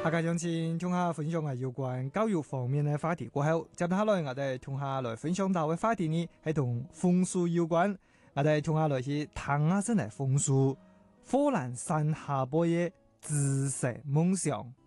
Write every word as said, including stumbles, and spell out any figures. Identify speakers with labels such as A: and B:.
A: 大家相信同下分享啊有關教育方面嘅話題過後，接下來我哋同下來分享到嘅話題呢係同楓樹有關。我哋同下來去談下先嚟楓樹，火蘭山下坡嘅知識夢想。